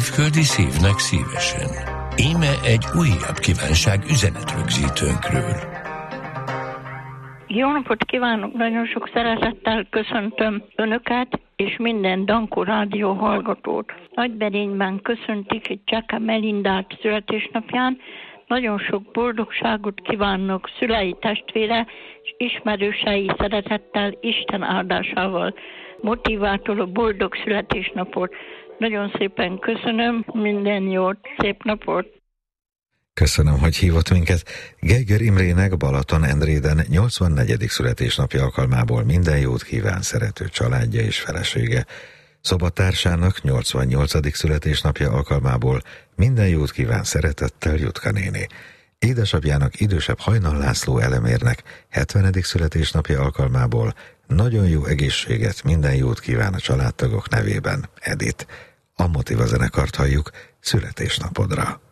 Földi szívnek szívesen. Íme egy újabb kívánság üzenetrögzítőnkről. Jó napot kívánok, nagyon sok szeretettel köszöntöm Önöket és minden Dankó rádió hallgatót. Nagyberényben köszöntik egy Csaka Melindát születésnapján. Nagyon sok boldogságot kívánok szülei, testvére és ismerősei szeretettel, Isten áldásával. Motiváltól boldog születésnapot. Nagyon szépen köszönöm, minden jót, szép napot! Köszönöm, hogy hívott minket. Geiger Imrének Balatonendréden 84. születésnapja alkalmából minden jót kíván szerető családja és felesége. Szobatársának 88. születésnapja alkalmából minden jót kíván szeretettel Jutka néni. Édesapjának idősebb Hajnal László elemérnek 70. születésnapja alkalmából nagyon jó egészséget, minden jót kíván a családtagok nevében Edith. A Motiva zenekart halljuk születésnapodra.